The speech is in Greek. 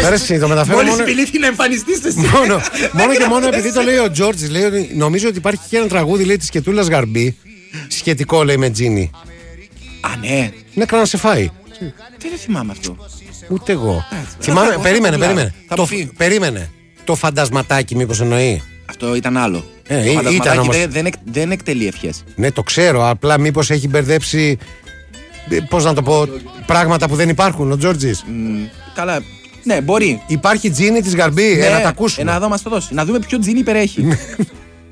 Το μεταφέρω. Μόλις επιλήθη να εμφανιστείς εσύ. Μόνο και μόνο επειδή το λέει ο Τζόρτζης. Λέει ότι νομίζω ότι υπάρχει και ένα τραγούδι, λέει, της Κετούλας Γαρμπή. Σχετικό, λέει, με Τζίνι. Α, ναι. Ναι, έκανα να σε φάει. Δεν θυμάμαι αυτό. Ούτε εγώ. Θυμάμαι. Περίμενε. Το φαντασματάκι, μήπως εννοεί. Αυτό ήταν άλλο. Ήταν όμως. Δεν εκτελεί ευχές. Ναι, το ξέρω. Απλά μήπως έχει μπερδέψει. Πώς να το πω. Πράγματα που δεν υπάρχουν, ο Τζόρτζης. Καλά. Ναι, μπορεί. Υπάρχει Τζίνι της Γαρμπή. Να τα ακούσουμε. Να δω, μας το δώσει. Να δούμε ποιο Τζίνι υπερέχει.